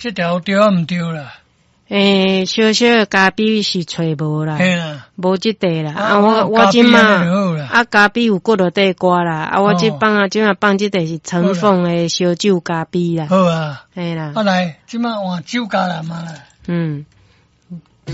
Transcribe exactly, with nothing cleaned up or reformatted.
这条对啊唔对啦？ 诶，小小的咖啡是找无啦， 嘿啦， 无即块啦。 啊啊，我我即咖啡马安尼就好啦啊咖啡有骨落地瓜啦，啊我即哦放啊即马放即块是陈凤的烧酒咖啡啦， 好啊， 嘿啦啊，来，即摆换酒加蓝嘛啦。 嗯。